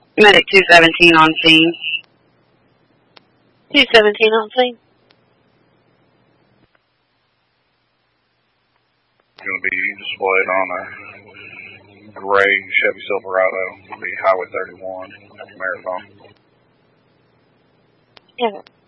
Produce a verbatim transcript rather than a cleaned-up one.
Medic two seventeen on scene. two seventeen on scene. Going to be displayed on a gray Chevy Silverado. It'll be Highway thirty-one, Marathon. Yeah.